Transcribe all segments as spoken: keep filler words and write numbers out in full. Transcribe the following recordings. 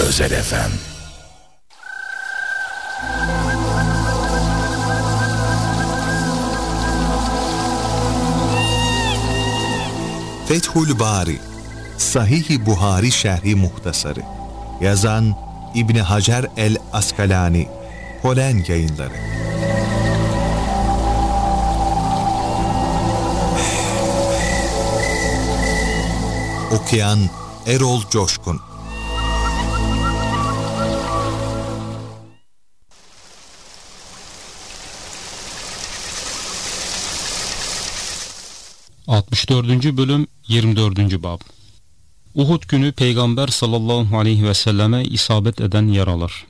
Özel F M. Fethül Bari, Sahih-i Buhari şerhi muhtasarı. Yazan İbni Hacer el-Askalani, Polen Yayınları. Okuyan Erol Coşkun. altmış dördüncü bölüm yirmi dördüncü bab. Uhud günü Peygamber sallallahu aleyhi ve selleme isabet eden yaralar.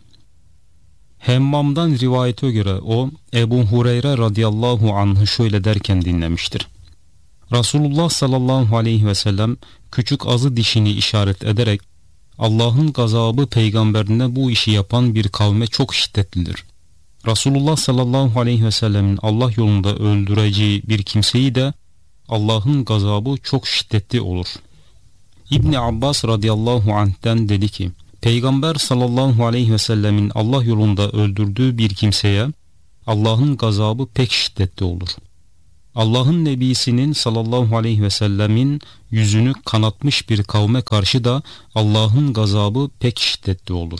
Hemmam'dan rivayete göre o Ebu Hureyre radıyallahu anh'ı şöyle derken dinlemiştir. Resulullah sallallahu aleyhi ve sellem küçük azı dişini işaret ederek Allah'ın gazabı peygamberine bu işi yapan bir kavme çok şiddetlidir. Resulullah sallallahu aleyhi ve sellemin Allah yolunda öldüreceği bir kimseyi de Allah'ın gazabı çok şiddetli olur. İbni Abbas radıyallahu anh'ten dedi ki, Peygamber sallallahu aleyhi ve sellemin Allah yolunda öldürdüğü bir kimseye Allah'ın gazabı pek şiddetli olur. Allah'ın nebisinin sallallahu aleyhi ve sellemin yüzünü kanatmış bir kavme karşı da Allah'ın gazabı pek şiddetli olur.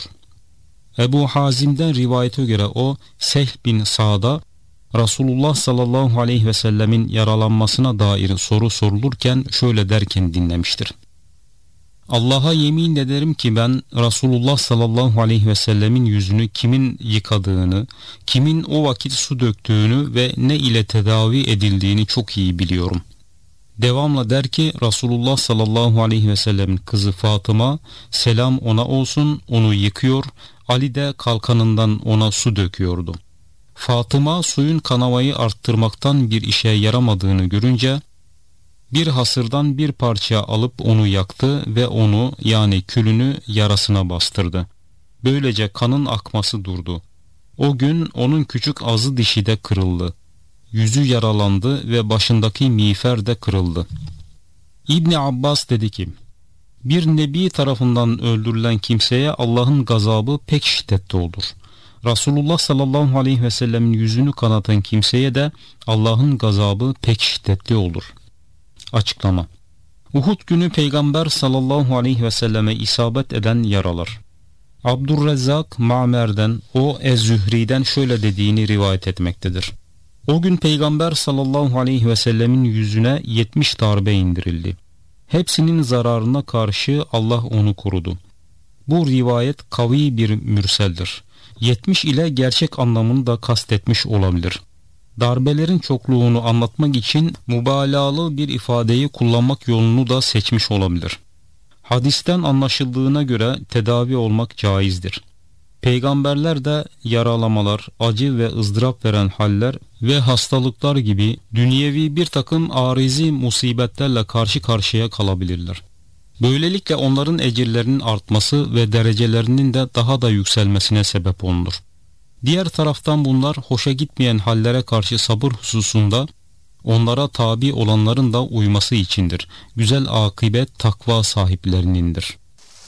Ebu Hazim'den rivayete göre o Sehl bin Sa'da Resulullah sallallahu aleyhi ve sellemin yaralanmasına dair soru sorulurken şöyle derken dinlemiştir. Allah'a yemin ederim ki ben Resulullah sallallahu aleyhi ve sellemin yüzünü kimin yıkadığını, kimin o vakit su döktüğünü ve ne ile tedavi edildiğini çok iyi biliyorum. Devamla der ki Resulullah sallallahu aleyhi ve sellemin kızı Fatıma, selam ona olsun, onu yıkıyor, Ali de kalkanından ona su döküyordu. Fatıma suyun kanamayı arttırmaktan bir işe yaramadığını görünce bir hasırdan bir parça alıp onu yaktı ve onu yani külünü yarasına bastırdı. Böylece kanın akması durdu. O gün onun küçük azı dişi de kırıldı. Yüzü yaralandı ve başındaki miğfer de kırıldı. İbni Abbas dedi ki, bir nebi tarafından öldürülen kimseye Allah'ın gazabı pek şiddetli olur. Resulullah sallallahu aleyhi ve sellemin yüzünü kanatan kimseye de Allah'ın gazabı pek şiddetli olur. Açıklama. Uhud günü Peygamber sallallahu aleyhi ve selleme isabet eden yaralar. Abdurrezzak Ma'mer'den, o Ez-Zühri'den şöyle dediğini rivayet etmektedir. O gün Peygamber sallallahu aleyhi ve sellemin yüzüne yetmiş darbe indirildi. Hepsinin zararına karşı Allah onu korudu. Bu rivayet kavi bir mürseldir. yetmiş ile gerçek anlamını da kastetmiş olabilir. Darbelerin çokluğunu anlatmak için mübalağalı bir ifadeyi kullanmak yolunu da seçmiş olabilir. Hadisten anlaşıldığına göre tedavi olmak caizdir. Peygamberler de yaralamalar, acı ve ızdırap veren haller ve hastalıklar gibi dünyevi bir takım arizi musibetlerle karşı karşıya kalabilirler. Böylelikle onların ecirlerinin artması ve derecelerinin de daha da yükselmesine sebep olunur. Diğer taraftan bunlar hoşa gitmeyen hallere karşı sabır hususunda onlara tabi olanların da uyması içindir. Güzel akıbet takva sahiplerinindir.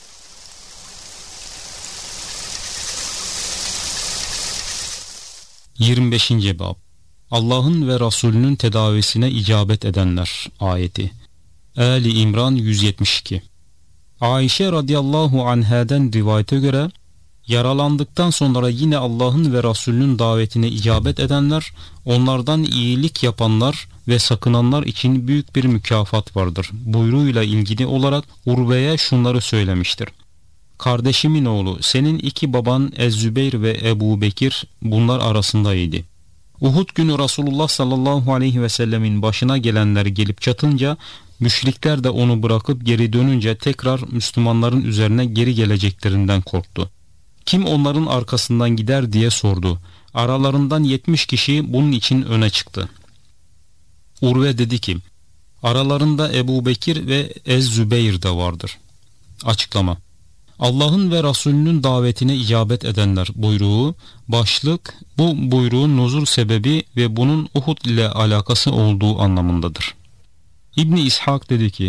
yirmi beşinci bab. Allah'ın ve Resulünün tedavisine icabet edenler ayeti. Ali İmran yüz yetmiş iki. Ayşe radıyallahu anha'den rivayete göre yaralandıktan sonra yine Allah'ın ve Resulünün davetine icabet edenler, onlardan iyilik yapanlar ve sakınanlar için büyük bir mükafat vardır buyruğuyla ilgili olarak Urve'ye şunları söylemiştir. Kardeşimin oğlu, senin iki baban Ez-Zübeyr ve Ebu Bekir bunlar arasındaydı. Uhud günü Resulullah sallallahu aleyhi ve sellemin başına gelenler gelip çatınca, müşrikler de onu bırakıp geri dönünce tekrar Müslümanların üzerine geri geleceklerinden korktu. Kim onların arkasından gider diye sordu. Aralarından yetmiş kişi bunun için öne çıktı. Urve dedi ki, aralarında Ebu Bekir ve Ez-Zübeyr de vardır. Açıklama. Allah'ın ve Resulünün davetine icabet edenler buyruğu, başlık, bu buyruğun nuzul sebebi ve bunun Uhud ile alakası olduğu anlamındadır. İbni İshak dedi ki,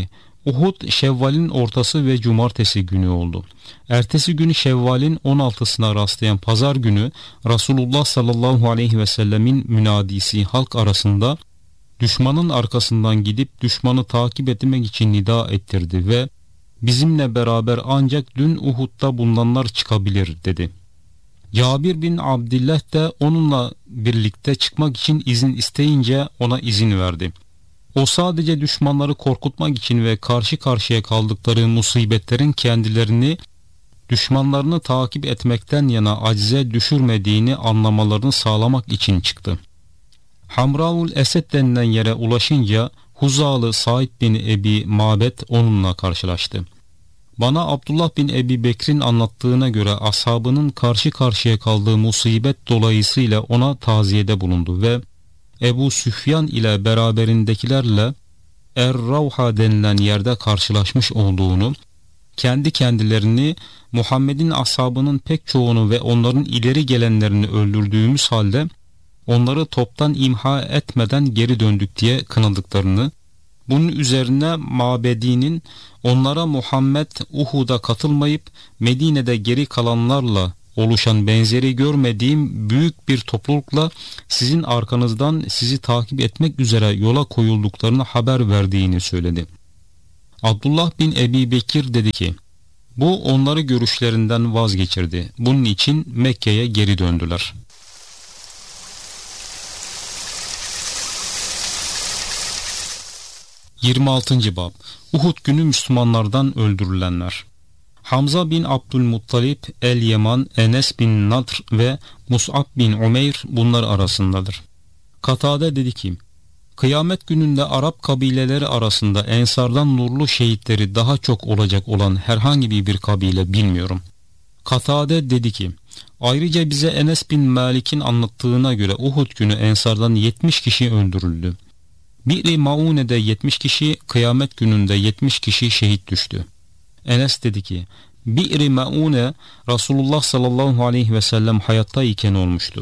Uhud Şevval'in ortası ve cumartesi günü oldu. Ertesi gün Şevval'in on altısına rastlayan pazar günü Resulullah sallallahu aleyhi ve sellemin münadisi halk arasında düşmanın arkasından gidip düşmanı takip etmek için nida ettirdi ve bizimle beraber ancak dün Uhud'da bulunanlar çıkabilir dedi. Cabir bin Abdillah de onunla birlikte çıkmak için izin isteyince ona izin verdi. O sadece düşmanları korkutmak için ve karşı karşıya kaldıkları musibetlerin kendilerini düşmanlarını takip etmekten yana acize düşürmediğini anlamalarını sağlamak için çıktı. Hamraul Esed denilen yere ulaşınca Huzalı Said bin Ebi Mabet onunla karşılaştı. Bana Abdullah bin Ebi Bekir'in anlattığına göre ashabının karşı karşıya kaldığı musibet dolayısıyla ona taziyede bulundu ve Ebu Süfyan ile beraberindekilerle Er-Ravha denilen yerde karşılaşmış olduğunu, kendi kendilerini Muhammed'in ashabının pek çoğunu ve onların ileri gelenlerini öldürdüğümüz halde onları toptan imha etmeden geri döndük diye kınadıklarını, bunun üzerine Mabedi'nin onlara Muhammed Uhud'a katılmayıp Medine'de geri kalanlarla oluşan benzeri görmediğim büyük bir toplulukla sizin arkanızdan sizi takip etmek üzere yola koyulduklarını haber verdiğini söyledi. Abdullah bin Ebi Bekir dedi ki, bu onları görüşlerinden vazgeçirdi. Bunun için Mekke'ye geri döndüler. yirmi altıncı bab. Uhud günü Müslümanlardan öldürülenler. Hamza bin Abdülmuttalip, El-Yaman, Enes bin Nadr ve Mus'ab bin Umeyr bunlar arasındadır. Katade dedi ki, kıyamet gününde Arap kabileleri arasında Ensardan nurlu şehitleri daha çok olacak olan herhangi bir kabile bilmiyorum. Katade dedi ki, ayrıca bize Enes bin Malik'in anlattığına göre Uhud günü Ensardan yetmiş kişi öldürüldü. Bir-i Maune'de yetmiş kişi, kıyamet gününde yetmiş kişi şehit düştü. Enes dedi ki, Bir-i Maune Resulullah sallallahu aleyhi ve sellem hayattayken olmuştu.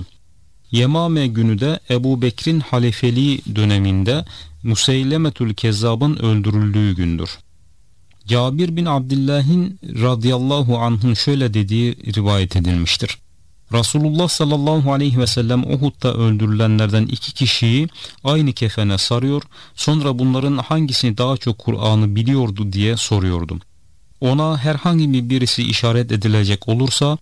Yemame günü de Ebu Bekir'in halifeliği döneminde Museylemetül Kezzab'ın öldürüldüğü gündür. Cabir bin Abdillah'in radıyallahu anh'ın şöyle dediği rivayet edilmiştir. Resulullah sallallahu aleyhi ve sellem Uhud'da öldürülenlerden iki kişiyi aynı kefene sarıyor, sonra bunların hangisini daha çok Kur'an'ı biliyordu diye soruyordum. Ona herhangi bir birisi işaret edilecek olursa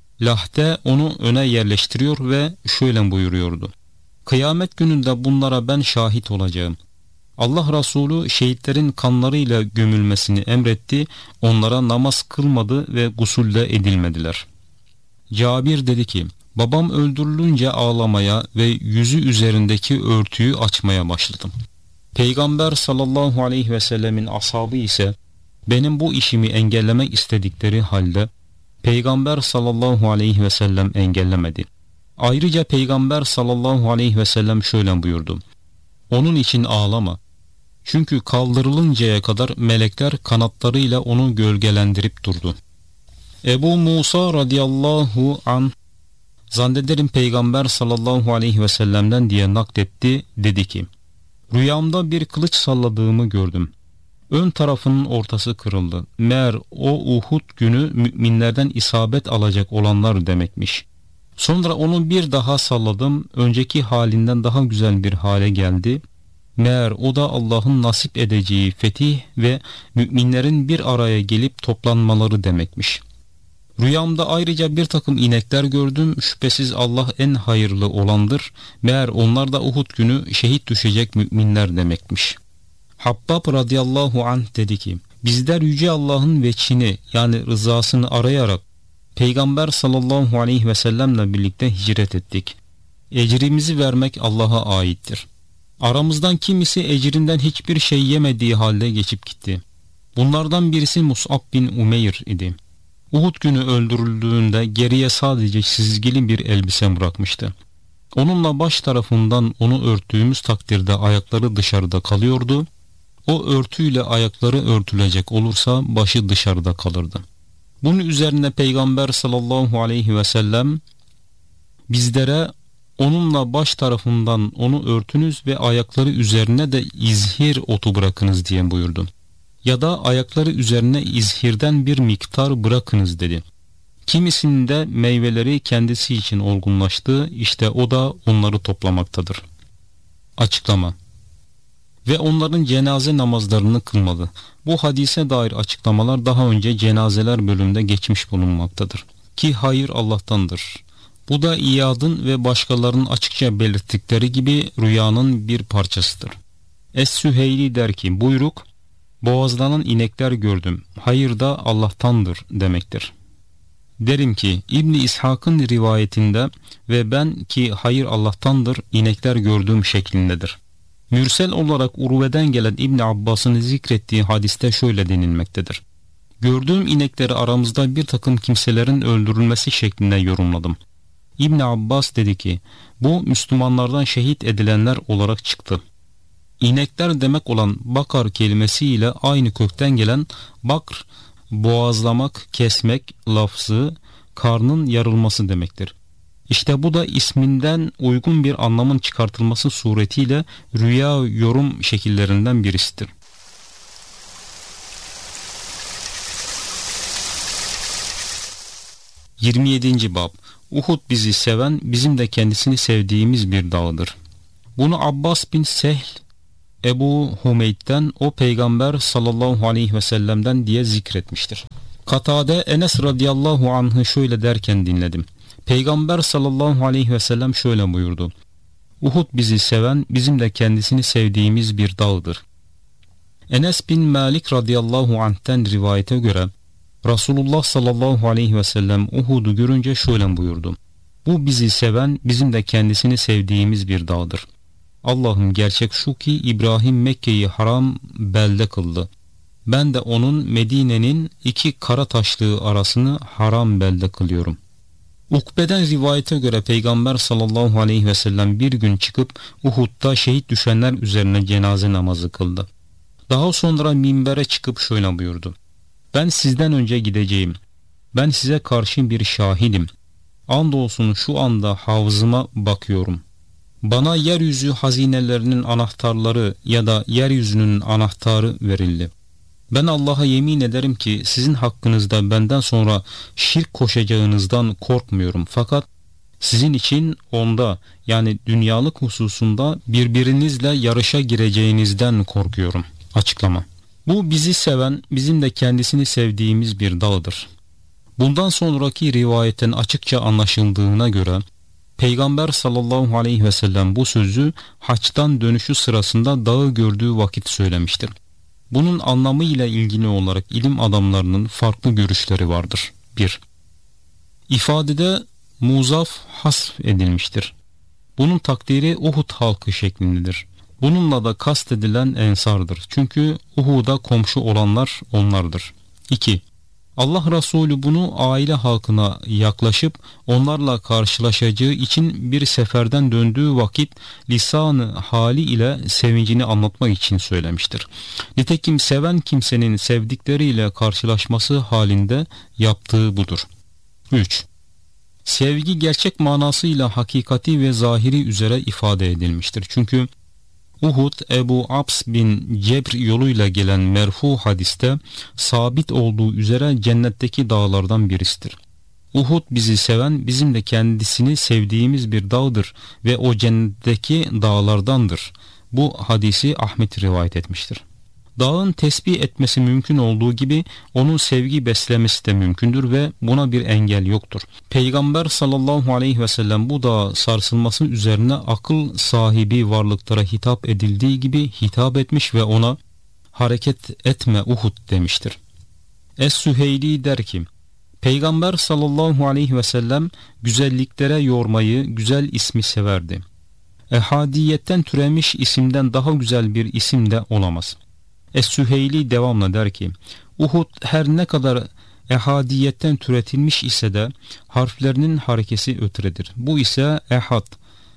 lahte onu öne yerleştiriyor ve şöyle buyuruyordu. Kıyamet gününde bunlara ben şahit olacağım. Allah Resulü şehitlerin kanlarıyla gömülmesini emretti, onlara namaz kılmadı ve gusülde edilmediler. Cabir dedi ki, babam öldürülünce ağlamaya ve yüzü üzerindeki örtüyü açmaya başladım. Peygamber sallallahu aleyhi ve sellemin ashabı ise benim bu işimi engellemek istedikleri halde Peygamber sallallahu aleyhi ve sellem engellemedi. Ayrıca Peygamber sallallahu aleyhi ve sellem şöyle buyurdu. Onun için ağlama. Çünkü kaldırılıncaya kadar melekler kanatlarıyla onu gölgelendirip durdu. Ebu Musa radıyallahu anh, zannederim Peygamber sallallahu aleyhi ve sellem'den diye nakletti, dedi ki, rüyamda bir kılıç salladığımı gördüm. Ön tarafının ortası kırıldı. Meğer o Uhud günü müminlerden isabet alacak olanlar demekmiş. Sonra onu bir daha salladım, önceki halinden daha güzel bir hale geldi. Meğer o da Allah'ın nasip edeceği fetih ve müminlerin bir araya gelip toplanmaları demekmiş. Rüyamda ayrıca bir takım inekler gördüm. Şüphesiz Allah en hayırlı olandır. Meğer onlar da Uhud günü şehit düşecek müminler demekmiş. Habbab radıyallahu anh dedi ki, bizler Yüce Allah'ın veçhini yani rızasını arayarak Peygamber sallallahu aleyhi ve sellemle birlikte hicret ettik. Ecrimizi vermek Allah'a aittir. Aramızdan kimisi ecrinden hiçbir şey yemediği halde geçip gitti. Bunlardan birisi Mus'ab bin Umeyr idi. Uhud günü öldürüldüğünde geriye sadece çizgili bir elbise bırakmıştı. Onunla baş tarafından onu örttüğümüz takdirde ayakları dışarıda kalıyordu. O örtüyle ayakları örtülecek olursa başı dışarıda kalırdı. Bunun üzerine Peygamber sallallahu aleyhi ve sellem bizlere onunla baş tarafından onu örtünüz ve ayakları üzerine de izhir otu bırakınız diye buyurdu. ya da ayakları üzerine izhirden bir miktar bırakınız dedi. Kimisinin de meyveleri kendisi için olgunlaştı, işte o da onları toplamaktadır. Açıklama: ve onların cenaze namazlarını kılmalı. Bu hadise dair açıklamalar daha önce cenazeler bölümünde geçmiş bulunmaktadır. Ki hayır Allah'tandır. Bu da İyad'ın ve başkalarının açıkça belirttikleri gibi rüyanın bir parçasıdır. Es-Süheyli der ki, buyruk, boğazlanan inekler gördüm, hayır da Allah'tandır demektir. Derim ki İbn İshak'ın rivayetinde ve ben ki hayır Allah'tandır inekler gördüğüm şeklindedir. Mürsel olarak Urve'den gelen İbn Abbas'ın zikrettiği hadiste şöyle denilmektedir. Gördüğüm inekleri aramızda bir takım kimselerin öldürülmesi şeklinde yorumladım. İbn Abbas dedi ki, bu Müslümanlardan şehit edilenler olarak çıktı. İnekler demek olan bakar kelimesiyle aynı kökten gelen bakr, boğazlamak, kesmek lafzı karnın yarılması demektir. İşte bu da isminden uygun bir anlamın çıkartılması suretiyle rüya yorum şekillerinden birisidir. yirmi yedinci bab. Uhud bizi seven, bizim de kendisini sevdiğimiz bir dağdır. Bunu Abbas bin Sehl Ebu Humeyd'den, o peygamber sallallahu aleyhi ve sellem'den diye zikretmiştir. Katade Enes radıyallahu anh'ı şöyle derken dinledim. Peygamber sallallahu aleyhi ve sellem şöyle buyurdu. Uhud bizi seven, bizim de kendisini sevdiğimiz bir dağdır. Enes bin Malik radıyallahu anh'ten rivayete göre Resulullah sallallahu aleyhi ve sellem Uhud'u görünce şöyle buyurdu. Bu bizi seven, bizim de kendisini sevdiğimiz bir dağdır. Allah'ım, gerçek şu ki İbrahim Mekke'yi haram belde kıldı. Ben de onun Medine'nin iki kara taşlığı arasını haram belde kılıyorum. Ukbe'den rivayete göre Peygamber sallallahu aleyhi ve sellem bir gün çıkıp Uhud'da şehit düşenler üzerine cenaze namazı kıldı. Daha sonra minbere çıkıp şöyle buyurdu. Ben sizden önce gideceğim. Ben size karşı bir şahidim. Andolsun şu anda havzıma bakıyorum. Bana yeryüzü hazinelerinin anahtarları ya da yeryüzünün anahtarı verildi. Ben Allah'a yemin ederim ki sizin hakkınızda benden sonra şirk koşacağınızdan korkmuyorum. Fakat sizin için onda, yani dünyalık hususunda birbirinizle yarışa gireceğinizden korkuyorum. Açıklama: bu bizi seven, bizim de kendisini sevdiğimiz bir dağdır. Bundan sonraki rivayetten açıkça anlaşıldığına göre Peygamber sallallahu aleyhi ve sellem bu sözü haçtan dönüşü sırasında dağı gördüğü vakit söylemiştir. Bunun anlamı ile ilgili olarak ilim adamlarının farklı görüşleri vardır. bir. İfadede muzaf hasf edilmiştir. Bunun takdiri Uhud halkı şeklindedir. Bununla da kastedilen ensardır. Çünkü Uhud'a komşu olanlar onlardır. iki. Allah Resulü bunu aile halkına yaklaşıp onlarla karşılaşacağı için bir seferden döndüğü vakit lisanı hali ile sevincini anlatmak için söylemiştir. Nitekim seven kimsenin sevdikleriyle karşılaşması halinde yaptığı budur. üç. Sevgi gerçek manasıyla hakikati ve zahiri üzere ifade edilmiştir. Çünkü Uhud, Ebu Abs bin Cebr yoluyla gelen merfu hadiste sabit olduğu üzere cennetteki dağlardan birisidir. Uhud bizi seven, bizim de kendisini sevdiğimiz bir dağdır ve o cennetteki dağlardandır. Bu hadisi Ahmet rivayet etmiştir. Dağın tesbih etmesi mümkün olduğu gibi onun sevgi beslemesi de mümkündür ve buna bir engel yoktur. Peygamber sallallahu aleyhi ve sellem bu dağ sarsılması üzerine akıl sahibi varlıklara hitap edildiği gibi hitap etmiş ve ona hareket etme Uhud demiştir. Es-Süheyli der ki, Peygamber sallallahu aleyhi ve sellem güzelliklere yormayı, güzel ismi severdi. Ehadiyetten türemiş isimden daha güzel bir isim de olamaz. Es-Süheyli devamla der ki, Uhud her ne kadar ehadiyetten türetilmiş ise de harflerinin harekesi ötredir. Bu ise ehad,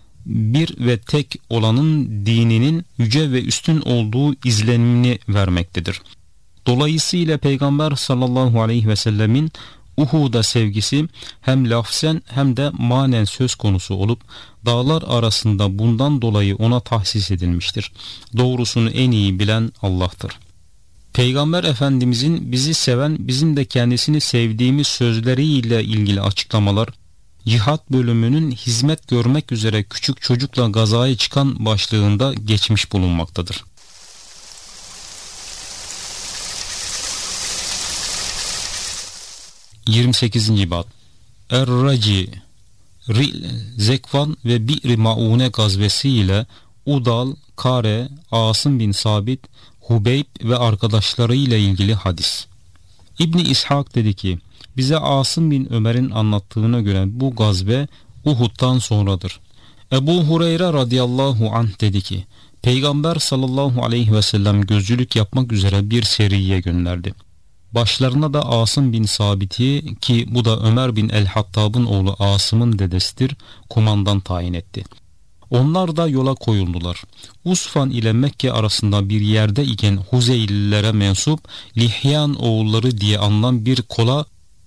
bir ve tek olanın dininin yüce ve üstün olduğu izlenimini vermektedir. Dolayısıyla Peygamber sallallahu aleyhi ve sellemin Uhud'a sevgisi hem lafzen hem de manen söz konusu olup dağlar arasında bundan dolayı ona tahsis edilmiştir. Doğrusunu en iyi bilen Allah'tır. Peygamber Efendimizin bizi seven, bizim de kendisini sevdiğimiz sözleriyle ilgili açıklamalar, cihat bölümünün hizmet görmek üzere küçük çocukla gazaya çıkan başlığında geçmiş bulunmaktadır. yirmi sekizinci bab Er-Raci, Ril, Zekvan ve Bir-i Maune gazvesi ile Udal, Kare, Asım bin Sabit, Hubeyb ve arkadaşları ile ilgili hadis. İbni İshak dedi ki, bize Asım bin Ömer'in anlattığına göre bu gazve Uhud'dan sonradır. Ebu Hureyre radıyallahu anh dedi ki, Peygamber sallallahu aleyhi ve sellem gözcülük yapmak üzere bir seriye gönderdi. Başlarına da Asım bin Sabit'i, ki bu da Ömer bin el-Hattab'ın oğlu Asım'ın dedesidir, kumandan tayin etti. Onlar da yola koyuldular. Usfan ile Mekke arasında bir yerde iken Huzeylilere mensup Lihyan oğulları diye anılan bir kola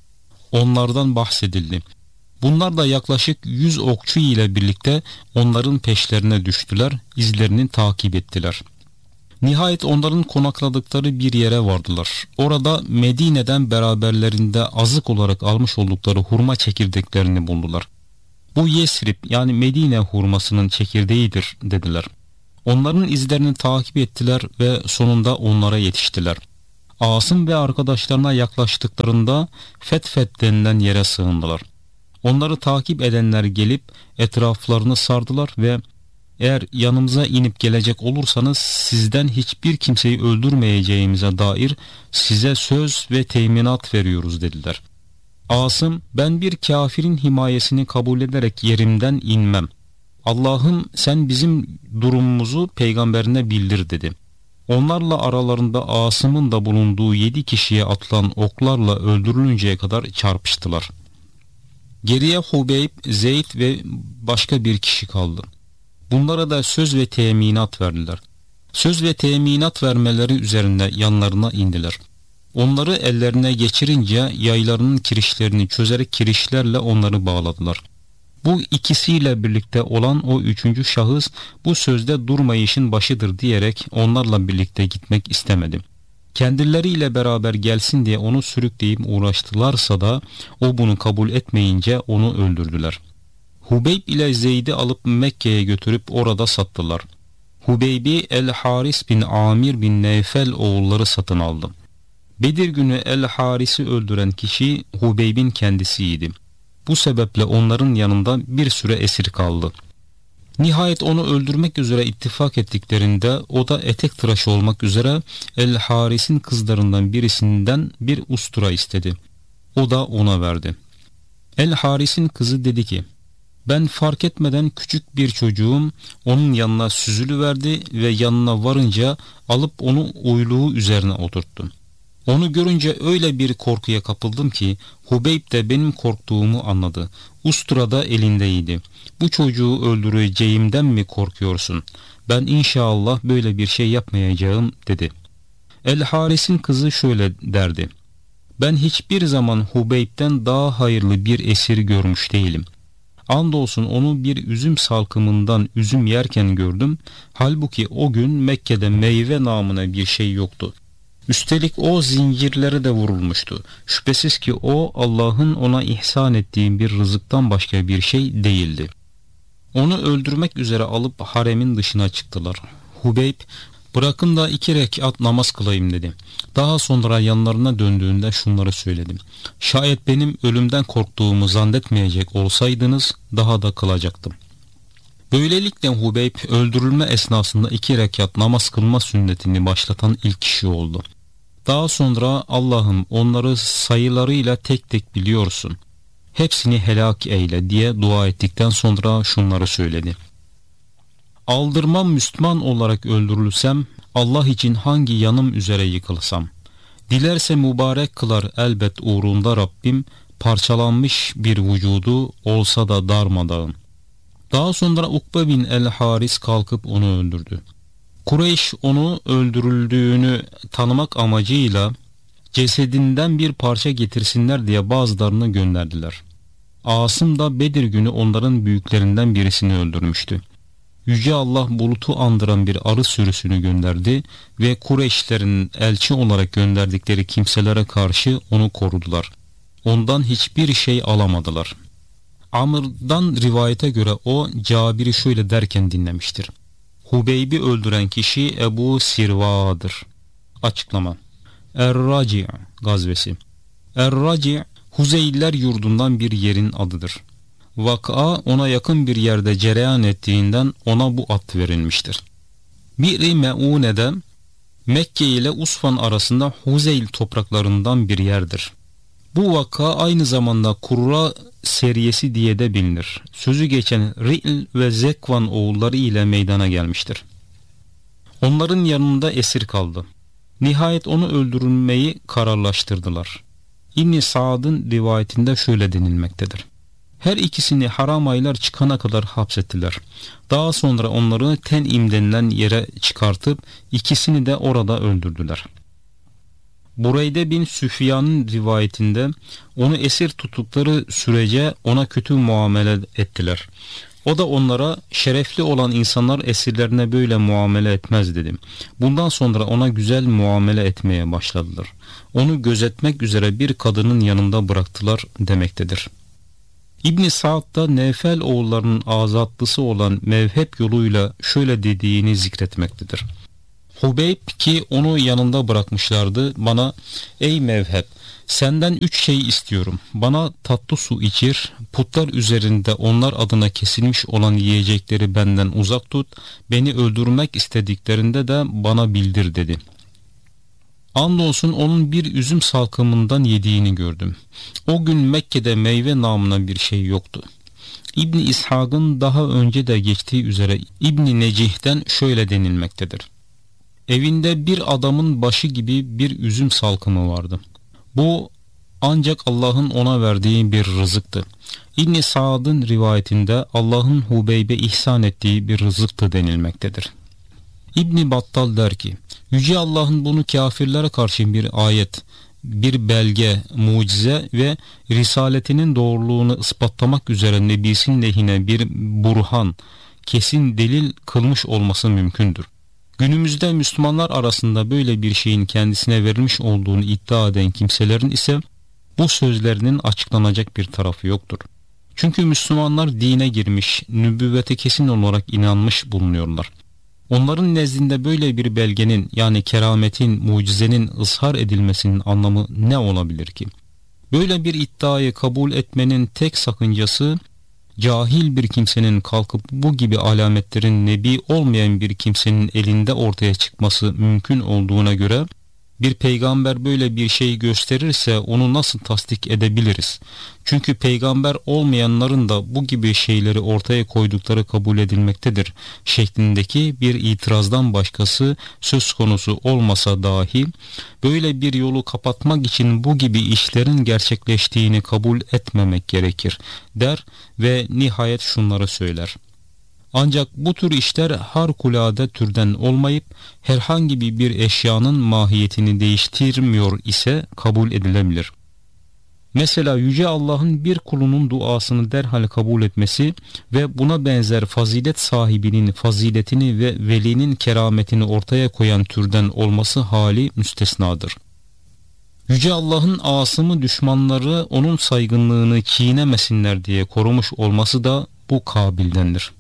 onlardan bahsedildi. Bunlar da yaklaşık yüz okçu ile birlikte onların peşlerine düştüler, izlerini takip ettiler. Nihayet onların konakladıkları bir yere vardılar. Orada Medine'den beraberlerinde azık olarak almış oldukları hurma çekirdeklerini buldular. Bu Yesrib yani Medine hurmasının çekirdeğidir dediler. Onların izlerini takip ettiler ve sonunda onlara yetiştiler. Asım ve arkadaşlarına yaklaştıklarında Fetfet denilen yere sığındılar. Onları takip edenler gelip etraflarını sardılar ve eğer yanımıza inip gelecek olursanız sizden hiçbir kimseyi öldürmeyeceğimize dair size söz ve teminat veriyoruz dediler. Asım, ben bir kafirin himayesini kabul ederek yerimden inmem. Allah'ım sen bizim durumumuzu peygamberine bildir dedi. Onlarla aralarında Asım'ın da bulunduğu yedi kişiye atılan oklarla öldürülünceye kadar çarpıştılar. Geriye Hubeyb, Zeyd ve başka bir kişi kaldı. Bunlara da söz ve teminat verdiler. Söz ve teminat vermeleri üzerine yanlarına indiler. Onları ellerine geçirince yaylarının kirişlerini çözerek kirişlerle onları bağladılar. Bu ikisiyle birlikte olan o üçüncü şahıs bu sözde durmayışın başıdır diyerek onlarla birlikte gitmek istemedi. Kendileriyle beraber gelsin diye onu sürükleyip uğraştılarsa da o bunu kabul etmeyince onu öldürdüler. Hubeyb ile Zeyd'i alıp Mekke'ye götürüp orada sattılar. Hubeyb'i El-Haris bin Amir bin Neyfel oğulları satın aldı. Bedir günü El-Haris'i öldüren kişi Hubeyb'in kendisiydi. Bu sebeple onların yanında bir süre esir kaldı. Nihayet onu öldürmek üzere ittifak ettiklerinde o da etek tıraşı olmak üzere El-Haris'in kızlarından birisinden bir ustura istedi. O da ona verdi. El-Haris'in kızı dedi ki, ben fark etmeden küçük bir çocuğum, onun yanına süzülüverdi ve yanına varınca alıp onu uyluğu üzerine oturttum. Onu görünce öyle bir korkuya kapıldım ki Hubeyb de benim korktuğumu anladı. Ustura da elindeydi. Bu çocuğu öldüreceğimden mi korkuyorsun? Ben inşallah böyle bir şey yapmayacağım dedi. El-Haris'in kızı şöyle derdi. Ben hiçbir zaman Hubeyb'den daha hayırlı bir esir görmüş değilim. Andolsun onu bir üzüm salkımından üzüm yerken gördüm. Halbuki o gün Mekke'de meyve namına bir şey yoktu. Üstelik o zincirlere de vurulmuştu. Şüphesiz ki o Allah'ın ona ihsan ettiği bir rızıktan başka bir şey değildi. Onu öldürmek üzere alıp haremin dışına çıktılar. Hubeyb, bırakın da iki rekat namaz kılayım dedi. Daha sonra yanlarına döndüğünde şunları söyledim. Şayet benim ölümden korktuğumu zannetmeyecek olsaydınız daha da kılacaktım. Böylelikle Hubeyb öldürülme esnasında iki rekat namaz kılma sünnetini başlatan ilk kişi oldu. Daha sonra Allah'ım onları sayılarıyla tek tek biliyorsun. Hepsini helak eyle diye dua ettikten sonra şunları söyledi. Aldırmam Müslüman olarak öldürülsem, Allah için hangi yanım üzere yıkılsam. Dilerse mübarek kılar elbet uğrunda Rabbim, parçalanmış bir vücudu olsa da darmadağın. Daha sonra Ukbe bin el-Haris kalkıp onu öldürdü. Kureyş onu öldürüldüğünü tanımak amacıyla cesedinden bir parça getirsinler diye bazılarını gönderdiler. Asım da Bedir günü onların büyüklerinden birisini öldürmüştü. Yüce Allah bulutu andıran bir arı sürüsünü gönderdi ve Kureyşlerin elçi olarak gönderdikleri kimselere karşı onu korudular. Ondan hiçbir şey alamadılar. Amr'dan rivayete göre o Cabir'i şöyle derken dinlemiştir. Hubeyb'i öldüren kişi Ebu Sirva'dır. Açıklama: Er-Raci' gazvesi. Er-Raci' Huzeyliler yurdundan bir yerin adıdır. Vaka ona yakın bir yerde cereyan ettiğinden ona bu ad verilmiştir. Bir-i Meune'de Mekke ile Usfan arasında Huzeyl topraklarından bir yerdir. Bu vaka aynı zamanda Kurra seriyesi diye de bilinir. Sözü geçen Ri'l ve Zekvan oğulları ile meydana gelmiştir. Onların yanında esir kaldı. Nihayet onu öldürülmeyi kararlaştırdılar. İbn-i Sa'd'ın rivayetinde şöyle denilmektedir. Her ikisini haram aylar çıkana kadar hapsettiler. Daha sonra onları Ten'im denilen yere çıkartıp ikisini de orada öldürdüler. Bureyde bin Süfyan'ın rivayetinde onu esir tuttukları sürece ona kötü muamele ettiler. O da onlara şerefli olan insanlar esirlerine böyle muamele etmez dedim. Bundan sonra ona güzel muamele etmeye başladılar. Onu gözetmek üzere bir kadının yanında bıraktılar demektedir. İbn-i Sa'd da Nevfel oğullarının azatlısı olan Mevheb yoluyla şöyle dediğini zikretmektedir. Hubeyb ki onu yanında bırakmışlardı bana, ey Mevheb, senden üç şey istiyorum. Bana tatlı su içir, putlar üzerinde onlar adına kesilmiş olan yiyecekleri benden uzak tut, beni öldürmek istediklerinde de bana bildir dedi. Andolsun onun bir üzüm salkımından yediğini gördüm. O gün Mekke'de meyve namına bir şey yoktu. İbn-i İshak'ın daha önce de geçtiği üzere İbn-i Necih'ten şöyle denilmektedir. Evinde bir adamın başı gibi bir üzüm salkımı vardı. Bu ancak Allah'ın ona verdiği bir rızıktı. İbn-i Sa'd'ın rivayetinde Allah'ın Hubeyb'e ihsan ettiği bir rızıktı denilmektedir. İbn-i Battal der ki, Yüce Allah'ın bunu kafirlere karşı bir ayet, bir belge, mucize ve risaletinin doğruluğunu ispatlamak üzere nebisinin lehine bir burhan, kesin delil kılmış olması mümkündür. Günümüzde Müslümanlar arasında böyle bir şeyin kendisine verilmiş olduğunu iddia eden kimselerin ise bu sözlerinin açıklanacak bir tarafı yoktur. Çünkü Müslümanlar dine girmiş, nübüvvete kesin olarak inanmış bulunuyorlar. Onların nezdinde böyle bir belgenin, yani kerametin, mucizenin ızhar edilmesinin anlamı ne olabilir ki? Böyle bir iddiayı kabul etmenin tek sakıncası, cahil bir kimsenin kalkıp bu gibi alametlerin nebi olmayan bir kimsenin elinde ortaya çıkması mümkün olduğuna göre, bir peygamber böyle bir şey gösterirse onu nasıl tasdik edebiliriz? Çünkü peygamber olmayanların da bu gibi şeyleri ortaya koydukları kabul edilmektedir şeklindeki bir itirazdan başkası söz konusu olmasa dahi, böyle bir yolu kapatmak için bu gibi işlerin gerçekleştiğini kabul etmemek gerekir der ve nihayet şunları söyler. Ancak bu tür işler harikulade türden olmayıp herhangi bir eşyanın mahiyetini değiştirmiyor ise kabul edilebilir. Mesela Yüce Allah'ın bir kulunun duasını derhal kabul etmesi ve buna benzer fazilet sahibinin faziletini ve velinin kerametini ortaya koyan türden olması hali müstesnadır. Yüce Allah'ın asımı düşmanları onun saygınlığını çiğnemesinler diye korumuş olması da bu kabildendir.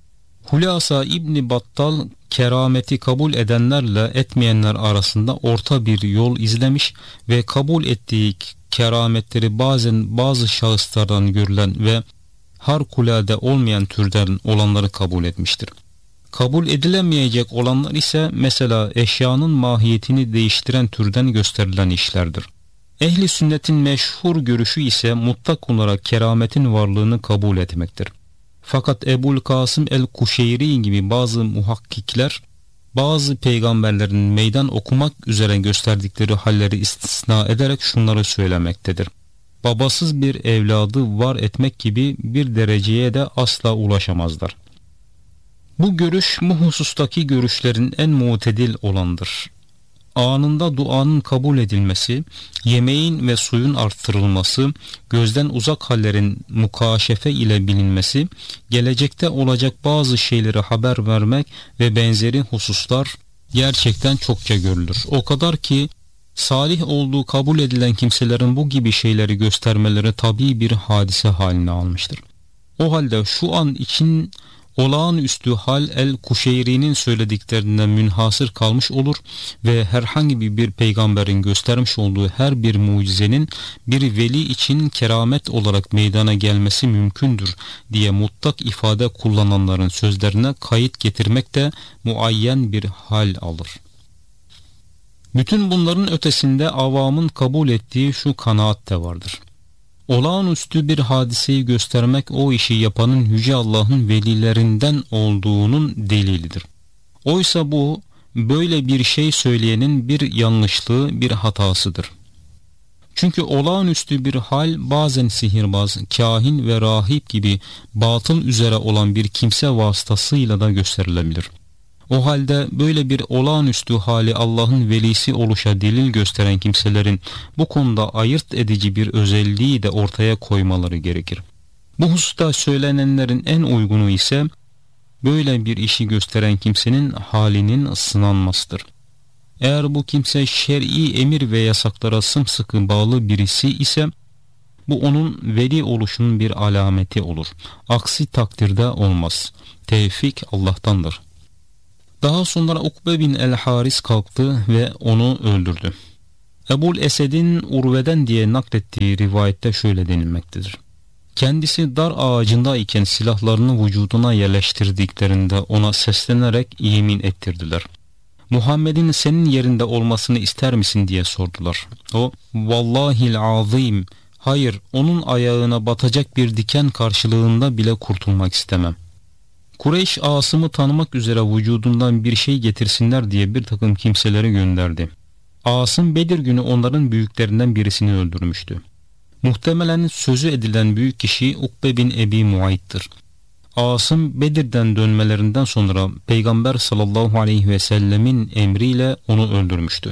Hulasa İbn Battal kerameti kabul edenlerle etmeyenler arasında orta bir yol izlemiş ve kabul ettiği kerametleri bazen bazı şahıslardan görülen ve harikulade olmayan türden olanları kabul etmiştir. Kabul edilemeyecek olanlar ise mesela eşyanın mahiyetini değiştiren türden gösterilen işlerdir. Ehli sünnetin meşhur görüşü ise mutlak olarak kerametin varlığını kabul etmektir. Fakat Ebul Kasım el-Kuşeyri gibi bazı muhakkikler bazı peygamberlerin meydan okumak üzere gösterdikleri halleri istisna ederek şunları söylemektedir. Babasız bir evladı var etmek gibi bir dereceye de asla ulaşamazlar. Bu görüş bu husustaki görüşlerin en mutedil olandır. anında duanın kabul edilmesi, yemeğin ve suyun arttırılması, gözden uzak hallerin mukaşefe ile bilinmesi, gelecekte olacak bazı şeyleri haber vermek ve benzeri hususlar gerçekten çokça görülür. O kadar ki salih olduğu kabul edilen kimselerin bu gibi şeyleri göstermeleri tabii bir hadise haline almıştır. O halde şu an için olağanüstü hal El-Kuşeyri'nin söylediklerinden münhasır kalmış olur ve herhangi bir peygamberin göstermiş olduğu her bir mucizenin bir veli için keramet olarak meydana gelmesi mümkündür diye mutlak ifade kullananların sözlerine kayıt getirmek de muayyen bir hal alır. Bütün bunların ötesinde avamın kabul ettiği şu kanaat de vardır. Olağanüstü bir hadiseyi göstermek o işi yapanın Yüce Allah'ın velilerinden olduğunun delilidir. Oysa bu böyle bir şey söyleyenin bir yanlışlığı, bir hatasıdır. Çünkü olağanüstü bir hal bazen sihirbaz, kahin ve rahip gibi batıl üzere olan bir kimse vasıtasıyla da gösterilebilir. O halde böyle bir olağanüstü hali Allah'ın velisi oluşa delil gösteren kimselerin bu konuda ayırt edici bir özelliği de ortaya koymaları gerekir. Bu hususta söylenenlerin en uygunu ise böyle bir işi gösteren kimsenin halinin sınanmasıdır. Eğer bu kimse şer'i emir ve yasaklara sımsıkı bağlı birisi ise bu onun veli oluşunun bir alameti olur. Aksi takdirde olmaz. Tevfik Allah'tandır. Daha sonra Ukbe bin el-Haris kalktı ve onu öldürdü. Ebul Esed'in Urve'den diye naklettiği rivayette şöyle denilmektedir. Kendisi dar ağacında iken silahlarını vücuduna yerleştirdiklerinde ona seslenerek yemin ettirdiler. Muhammed'in senin yerinde olmasını ister misin diye sordular. O, vallahil azim, hayır, onun ayağına batacak bir diken karşılığında bile kurtulmak istemem. Kureyş Asım'ı tanımak üzere vücudundan bir şey getirsinler diye bir takım kimseleri gönderdi. Asım Bedir günü onların büyüklerinden birisini öldürmüştü. Muhtemelen sözü edilen büyük kişi Ukbe bin Ebi Muayt'tır. Asım Bedir'den dönmelerinden sonra Peygamber sallallahu aleyhi ve sellemin emriyle onu öldürmüştü.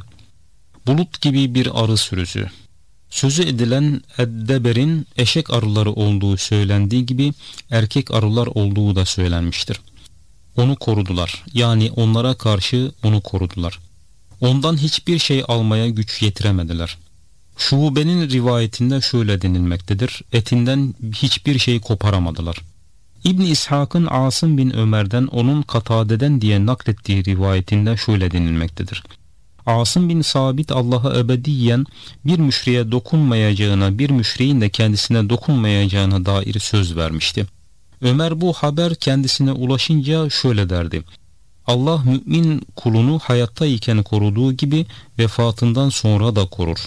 Bulut gibi bir arı sürüsü. Sözü edilen Eddeber'in eşek arıları olduğu söylendiği gibi erkek arılar olduğu da söylenmiştir. Onu korudular. Yani onlara karşı onu korudular. Ondan hiçbir şey almaya güç yetiremediler. Şube'nin rivayetinde şöyle denilmektedir. Etinden hiçbir şey koparamadılar. İbn İshak'ın Asım bin Ömer'den onun Katade'den diye naklettiği rivayetinde şöyle denilmektedir. Asım bin Sabit Allah'a ebediyen bir müşriye dokunmayacağına, bir müşriğin de kendisine dokunmayacağına dair söz vermişti. Ömer bu haber kendisine ulaşınca şöyle derdi. Allah mümin kulunu hayattayken koruduğu gibi vefatından sonra da korur.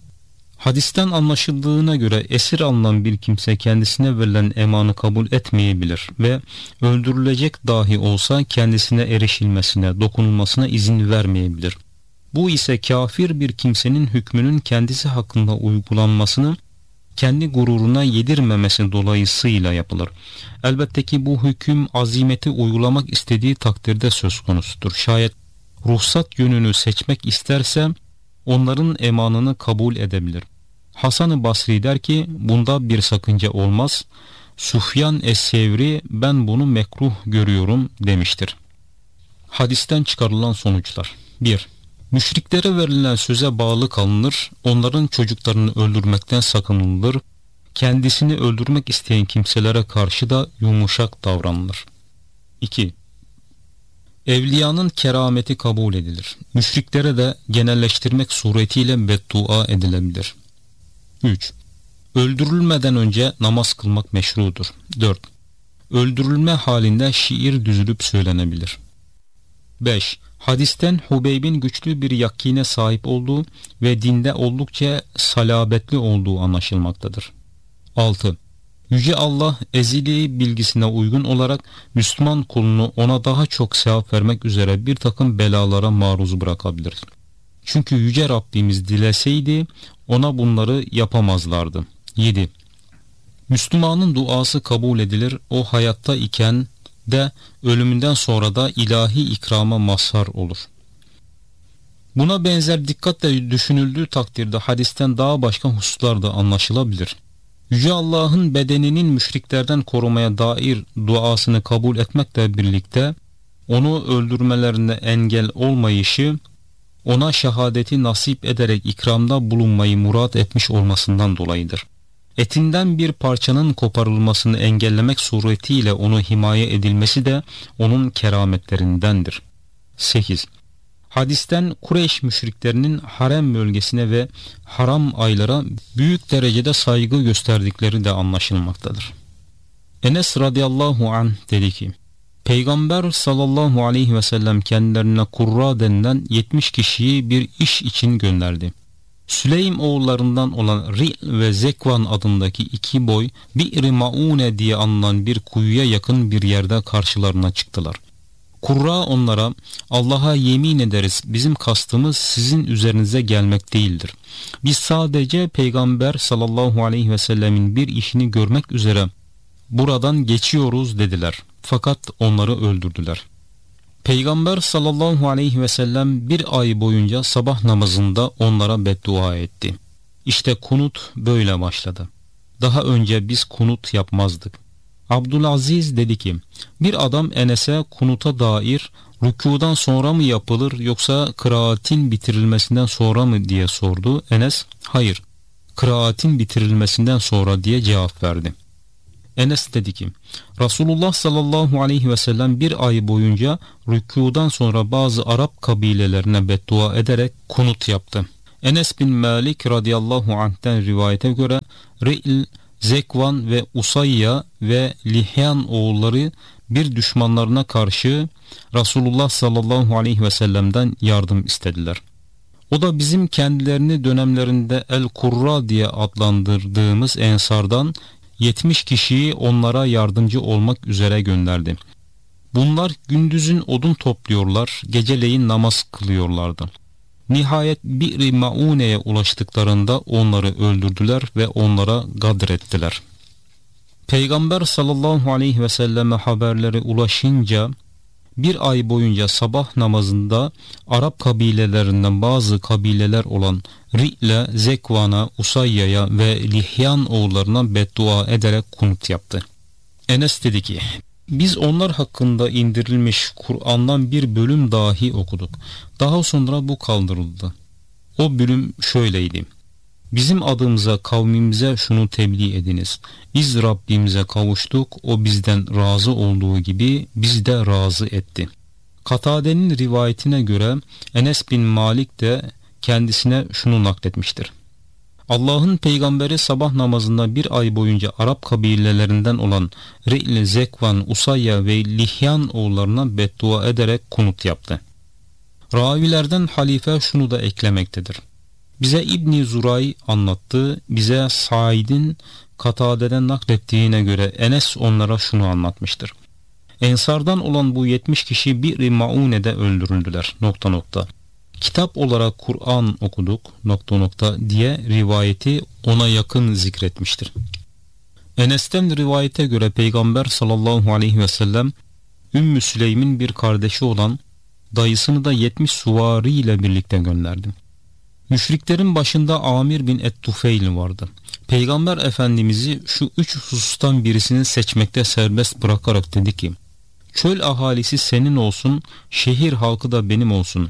Hadisten anlaşıldığına göre esir alınan bir kimse kendisine verilen emanı kabul etmeyebilir ve öldürülecek dahi olsa kendisine erişilmesine, dokunulmasına izin vermeyebilir. Bu ise kafir bir kimsenin hükmünün kendisi hakkında uygulanmasını kendi gururuna yedirmemesi dolayısıyla yapılır. Elbette ki bu hüküm azimeti uygulamak istediği takdirde söz konusudur. Şayet ruhsat yönünü seçmek isterse onların emanını kabul edebilir. Hasan-ı Basri der ki bunda bir sakınca olmaz. Sufyan es-Sevri ben bunu mekruh görüyorum demiştir. Hadisten çıkarılan sonuçlar. bir. Müşriklere verilen söze bağlı kalınır, onların çocuklarını öldürmekten sakınılır, kendisini öldürmek isteyen kimselere karşı da yumuşak davranılır. iki. Evliyanın kerameti kabul edilir. Müşriklere de genelleştirmek suretiyle beddua edilebilir. üç. Öldürülmeden önce namaz kılmak meşrudur. dört. Öldürülme halinde şiir düzülüp söylenebilir. beş. Hadisten Hubeyb'in güçlü bir yakine sahip olduğu ve dinde oldukça salabetli olduğu anlaşılmaktadır. altı. Yüce Allah ezeli bilgisine uygun olarak Müslüman kulunu ona daha çok sevap vermek üzere bir takım belalara maruz bırakabilir. Çünkü Yüce Rabbimiz dileseydi ona bunları yapamazlardı. yedi. Müslümanın duası kabul edilir, o hayatta iken de ölümünden sonra da ilahi ikrama mazhar olur. Buna benzer dikkatle düşünüldüğü takdirde hadisten daha başka hususlar da anlaşılabilir. Yüce Allah'ın bedeninin müşriklerden korumaya dair duasını kabul etmekle birlikte onu öldürmelerine engel olmayışı, ona şehadeti nasip ederek ikramda bulunmayı murat etmiş olmasından dolayıdır. Etinden bir parçanın koparılmasını engellemek suretiyle onu himaye edilmesi de onun kerametlerindendir. sekiz. Hadisten Kureyş müşriklerinin harem bölgesine ve haram aylara büyük derecede saygı gösterdikleri de anlaşılmaktadır. Enes radıyallahu anh dedi ki, Peygamber sallallahu aleyhi ve sellem kendilerine Kurra denilen yetmiş kişiyi bir iş için gönderdi. Süleym oğullarından olan Ri'l ve Zekvan adındaki iki boy Bir-i Maune diye anılan bir kuyuya yakın bir yerde karşılarına çıktılar. Kurra onlara, Allah'a yemin ederiz bizim kastımız sizin üzerinize gelmek değildir. Biz sadece Peygamber sallallahu aleyhi ve sellemin bir işini görmek üzere buradan geçiyoruz dediler. Fakat onları öldürdüler. Peygamber sallallahu aleyhi ve sellem bir ay boyunca sabah namazında onlara beddua etti. İşte kunut böyle başladı. Daha önce biz kunut yapmazdık. Abdülaziz dedi ki, bir adam Enes'e kunuta dair rükudan sonra mı yapılır yoksa kıraatin bitirilmesinden sonra mı diye sordu. Enes, hayır, kıraatin bitirilmesinden sonra diye cevap verdi. Enes dedi ki, Resulullah sallallahu aleyhi ve sellem bir ay boyunca rükudan sonra bazı Arap kabilelerine beddua ederek kunut yaptı. Enes bin Malik radıyallahu anh'ten rivayete göre Ri'l, Zekvan ve Usayya ve Lihyan oğulları bir düşmanlarına karşı Resulullah sallallahu aleyhi ve sellem'den yardım istediler. O da bizim kendilerini dönemlerinde El-Kurra diye adlandırdığımız ensardan yetmiş kişiyi onlara yardımcı olmak üzere gönderdi. Bunlar gündüzün odun topluyorlar, geceleyin namaz kılıyorlardı. Nihayet Bir-i Maune'ye ulaştıklarında onları öldürdüler ve onlara gadrettiler. Peygamber sallallahu aleyhi ve selleme haberleri ulaşınca bir ay boyunca sabah namazında Arap kabilelerinden bazı kabileler olan Ri'le, Zekvan'a, Usayya'ya ve Lihyan oğullarına beddua ederek kunut yaptı. Enes dedi ki, biz onlar hakkında indirilmiş Kur'an'dan bir bölüm dahi okuduk. Daha sonra bu kaldırıldı. O bölüm şöyleydi. Bizim adımıza kavmimize şunu tebliğ ediniz. Biz Rabbimize kavuştuk, o bizden razı olduğu gibi biz de razı etti. Katade'nin rivayetine göre Enes bin Malik de kendisine şunu nakletmiştir. Allah'ın peygamberi sabah namazında bir ay boyunca Arap kabilelerinden olan Ri'l, Zekvan, Usayya ve Lihyan oğullarına beddua ederek kunut yaptı. Ravilerden halife şunu da eklemektedir. Bize İbn-i Zuray anlattı, bize Said'in Katade'den naklettiğine göre Enes onlara şunu anlatmıştır. Ensardan olan bu yetmiş kişi Bir-i Maune'de öldürüldüler. Nokta nokta. Kitap olarak Kur'an okuduk nokta nokta diye rivayeti ona yakın zikretmiştir. Enes'ten rivayete göre Peygamber sallallahu aleyhi ve sellem Ümmü Süleym'in bir kardeşi olan dayısını da yetmiş suvari ile birlikte gönderdi. Müşriklerin başında Amir bin Et-Tufeyl vardı. Peygamber Efendimiz'i şu üç husustan birisini seçmekte serbest bırakarak dedi ki, çöl ahalisi senin olsun, şehir halkı da benim olsun.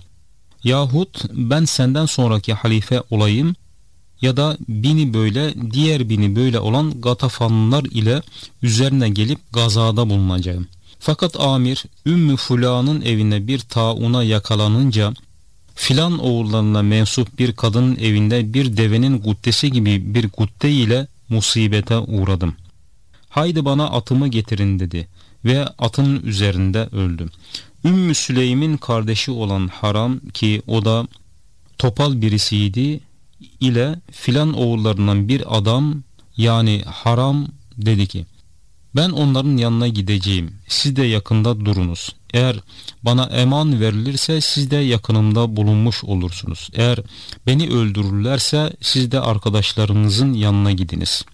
Yahut ben senden sonraki halife olayım ya da bini böyle diğer bini böyle olan Gatafanlılar ile üzerine gelip gazada bulunacağım. Fakat Amir Ümmü Fula'nın evine bir tauna yakalanınca filan oğullarına mensup bir kadının evinde bir devenin guddesi gibi bir gudde ile musibete uğradım. Haydi bana atımı getirin dedi ve atının üzerinde öldüm. Ümmü Süleym'in kardeşi olan Haram ki o da topal birisiydi ile filan oğullarından bir adam yani Haram dedi ki, ben onların yanına gideceğim, siz de yakında durunuz. Eğer bana eman verilirse siz de yakınımda bulunmuş olursunuz. Eğer beni öldürürlerse siz de arkadaşlarınızın yanına gidiniz.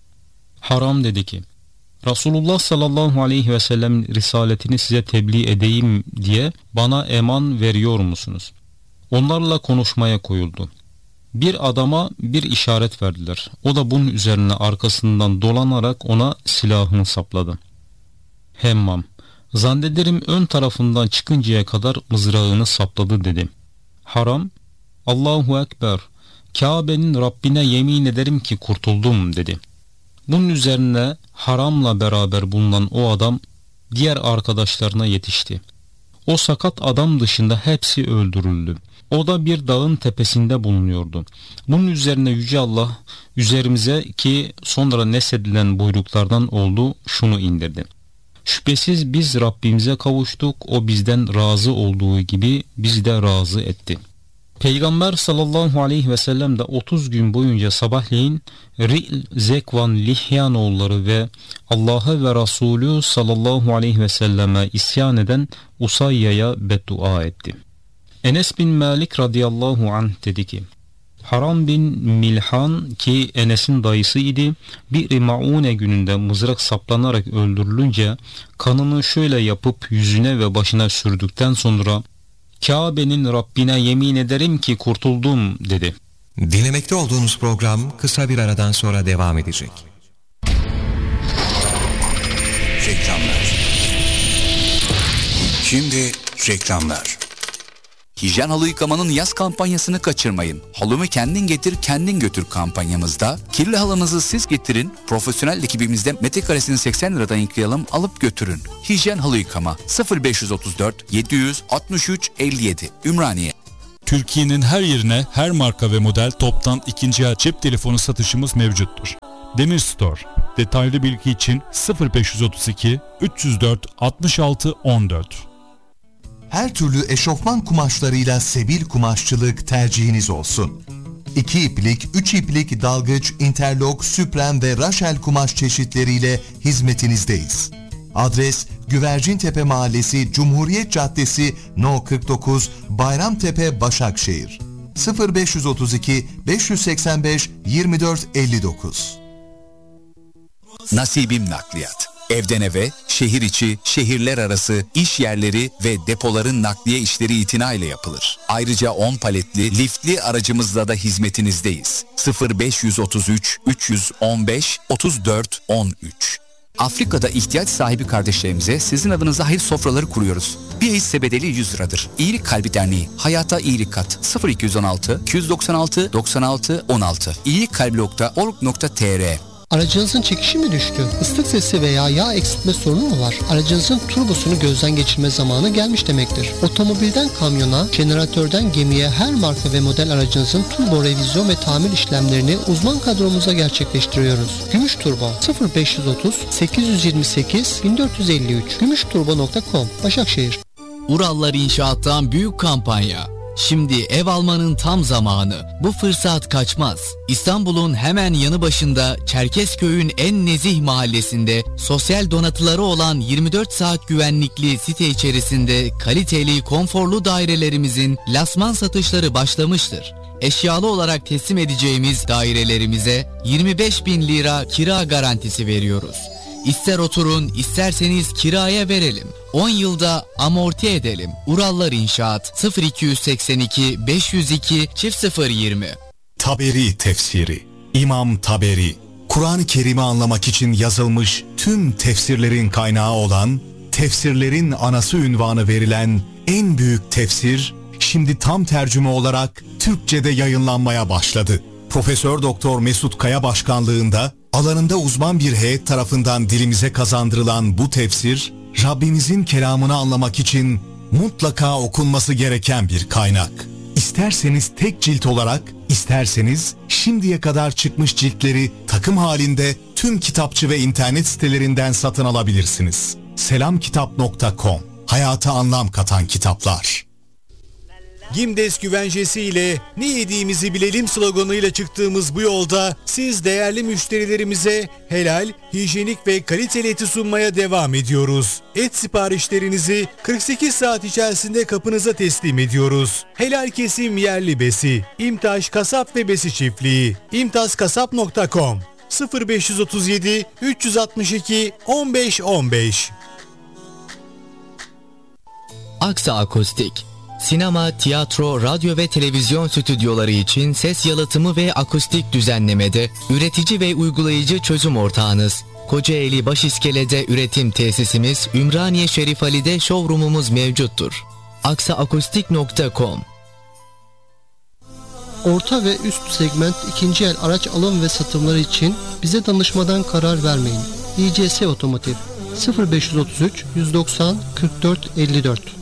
Haram dedi ki, Resulullah sallallahu aleyhi ve sellem risaletini size tebliğ edeyim diye bana eman veriyor musunuz? Onlarla konuşmaya koyuldu. Bir adama bir işaret verdiler. O da bunun üzerine arkasından dolanarak ona silahını sapladı. Hemmam, zannederim ön tarafından çıkıncaya kadar mızrağını sapladı dedi. Haram, Allahu Ekber, Kabe'nin Rabbine yemin ederim ki kurtuldum dedi. Bunun üzerine Haram'la beraber bulunan o adam diğer arkadaşlarına yetişti. O sakat adam dışında hepsi öldürüldü. O da bir dağın tepesinde bulunuyordu. Bunun üzerine Yüce Allah üzerimize ki sonra nesedilen buyruklardan oldu şunu indirdi. Şüphesiz biz Rabbimize kavuştuk, o bizden razı olduğu gibi bizi de razı etti. Peygamber sallallahu aleyhi ve sellem de otuz gün boyunca sabahleyin Ri'l, Zekvan, Lihyanoğulları ve Allah'a ve Resulü sallallahu aleyhi ve selleme isyan eden Usayya'ya beddua etti. Enes bin Malik radıyallahu anh dedi ki, Haram bin Milhan ki Enes'in dayısı idi, bir Maune gününde mızrak saplanarak öldürülünce kanını şöyle yapıp yüzüne ve başına sürdükten sonra Kabe'nin Rabbine yemin ederim ki kurtuldum dedi. Dinlemekte olduğunuz program kısa bir aradan sonra devam edecek. Reklamlar. Şimdi reklamlar. Hijyen halı yıkamanın yaz kampanyasını kaçırmayın. Halımı kendin getir, kendin götür kampanyamızda kirli halınızı siz getirin, profesyonel ekibimizde metrekaresini seksen liradan yıkayalım, alıp götürün. Hijyen halı yıkama sıfır beş yüz otuz dört yedi yüz altmış üç elli yedi Ümraniye. Türkiye'nin her yerine her marka ve model toptan ikinci el cep telefonu satışımız mevcuttur. Demir Store. Detaylı bilgi için sıfır beş yüz otuz iki üç yüz dört altmış altı on dört. Her türlü eşofman kumaşlarıyla Sebil Kumaşçılık tercihiniz olsun. İki iplik, üç iplik, dalgıç, interlok, süprem ve raşel kumaş çeşitleriyle hizmetinizdeyiz. Adres Güvercintepe Mahallesi, Cumhuriyet Caddesi, No kırk dokuz, Bayramtepe, Başakşehir. sıfır beş yüz otuz iki beş yüz seksen beş yirmi dört elli dokuz. Nasibim Nakliyat. Evden eve, şehir içi, şehirler arası, iş yerleri ve depoların nakliye işleri itinayla yapılır. Ayrıca on paletli, liftli aracımızla da hizmetinizdeyiz. sıfır beş yüz otuz üç üç yüz on beş otuz dört on üç. Afrika'da ihtiyaç sahibi kardeşlerimize sizin adınıza hayır sofraları kuruyoruz. Bir hisse bedeli yüz liradır. İyilik Kalbi Derneği, Hayata İyilik Kat, sıfır iki yüz on altı iki yüz doksan altı doksan altı on altı iyilikkalbi nokta org nokta tr. Aracınızın çekişi mi düştü? Islık sesi veya yağ eksiltme sorunu mu var? Aracınızın turbosunu gözden geçirme zamanı gelmiş demektir. Otomobilden kamyona, jeneratörden gemiye her marka ve model aracınızın turbo revizyon ve tamir işlemlerini uzman kadromuza gerçekleştiriyoruz. Gümüş Turbo sıfır beş yüz otuz sekiz yüz yirmi sekiz bin dört yüz elli üç gümüşturbo nokta com Başakşehir. Urallar İnşaat'tan büyük kampanya. Şimdi ev almanın tam zamanı. Bu fırsat kaçmaz. İstanbul'un hemen yanı başında Çerkezköy'ün en nezih mahallesinde sosyal donatıları olan yirmi dört saat güvenlikli site içerisinde kaliteli, konforlu dairelerimizin lasman satışları başlamıştır. Eşyalı olarak teslim edeceğimiz dairelerimize yirmi beş bin lira kira garantisi veriyoruz. İster oturun, isterseniz kiraya verelim. on yılda amorti edelim. Urallar İnşaat sıfır iki yüz seksen iki beş yüz iki çift sıfır yirmi. Taberi tefsiri. İmam Taberi, Kur'an-ı Kerim'i anlamak için yazılmış tüm tefsirlerin kaynağı olan, tefsirlerin anası unvanı verilen en büyük tefsir, şimdi tam tercüme olarak Türkçe'de yayınlanmaya başladı. Profesör Doktor Mesut Kaya başkanlığında alanında uzman bir heyet tarafından dilimize kazandırılan bu tefsir, Rabbimizin kelamını anlamak için mutlaka okunması gereken bir kaynak. İsterseniz tek cilt olarak, isterseniz şimdiye kadar çıkmış ciltleri takım halinde tüm kitapçı ve internet sitelerinden satın alabilirsiniz. selamkitap nokta com. Hayata anlam katan kitaplar. Gimdes güvencesi ile ne yediğimizi bilelim sloganıyla çıktığımız bu yolda siz değerli müşterilerimize helal, hijyenik ve kaliteli eti sunmaya devam ediyoruz. Et siparişlerinizi kırk sekiz saat içerisinde kapınıza teslim ediyoruz. Helal kesim yerli besi. İmtaş Kasap ve Besi Çiftliği. imtaz kasap nokta com sıfır beş yüz otuz yedi üç yüz altmış iki on beş on beş. Aksa Akustik Sinema, tiyatro, radyo ve televizyon stüdyoları için ses yalıtımı ve akustik düzenlemede üretici ve uygulayıcı çözüm ortağınız. Kocaeli Başiskele'de üretim tesisimiz, Ümraniye Şerif Ali'de showroomumuz mevcuttur. aksa-akustik nokta com. Orta ve üst segment ikinci el araç alım ve satımları için bize danışmadan karar vermeyin. İ C S Otomotiv sıfır beş otuz üç yüz doksan kırk dört elli dört